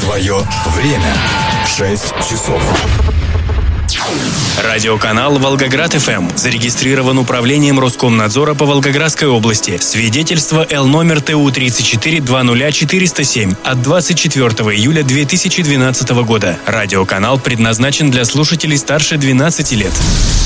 Твое время 6 часов. Радиоканал «Волгоград-ФМ» зарегистрирован управлением Роскомнадзора по Волгоградской области. Свидетельство Л номер ТУ 3420407 от 24 июля 2012 года. Радиоканал предназначен для слушателей старше 12 лет.